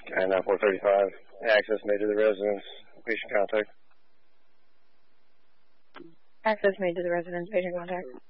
And 435, access made to the residence, patient contact. Access made to the residence, patient contact.